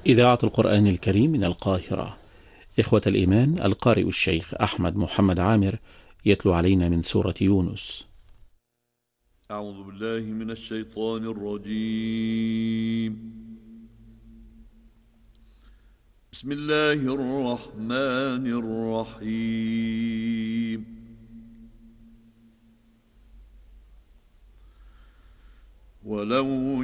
إذاعة القرآن الكريم من القاهرة. إخوة الإيمان، القارئ الشيخ أحمد محمد عامر يتلو علينا من سورة يونس. أعوذ بالله من الشيطان الرجيم. بسم الله الرحمن الرحيم. ولو